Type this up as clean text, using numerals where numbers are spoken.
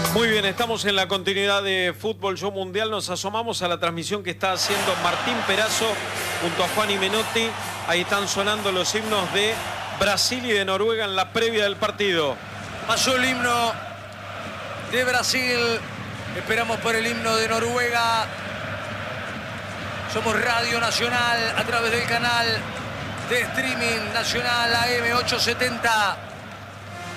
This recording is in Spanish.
Muy bien, estamos en la continuidad de Fútbol Show Mundial. Nos asomamos a la transmisión que está haciendo Martín Perazo junto a Juan y Menotti. Ahí están sonando los himnos de Brasil y de Noruega en la previa del partido. Pasó el himno de Brasil. Esperamos por el himno de Noruega. Somos Radio Nacional a través del canal de streaming nacional AM 870.